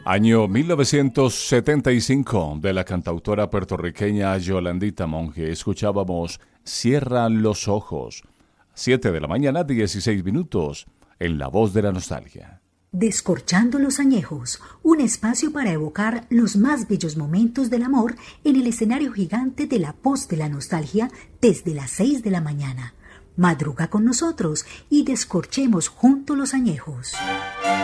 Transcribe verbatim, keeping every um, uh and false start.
Año mil novecientos setenta y cinco, de la cantautora puertorriqueña Yolandita Monge, escuchábamos Cierra los ojos. Siete de la mañana, dieciséis minutos, en La Voz de la Nostalgia. Descorchando los añejos, un espacio para evocar los más bellos momentos del amor en el escenario gigante de La Voz de la Nostalgia desde las seis de la mañana. Madruga con nosotros y descorchemos juntos los añejos.